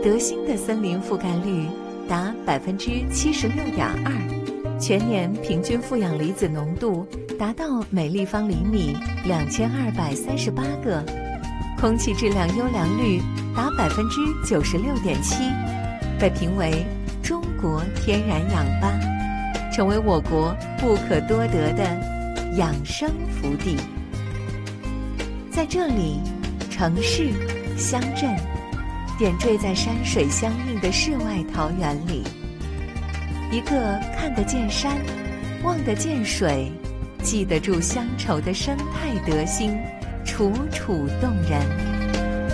德兴的森林覆盖率达76.2%，全年平均负氧离子浓度达到每立方厘米2238个，空气质量优良率达96.7%，被评为中国天然氧吧，成为我国不可多得的养生福地。在这里，城市、乡镇点缀在山水相映的世外桃源里，一个看得见山、望得见水、记得住乡愁的生态德兴，楚楚动人。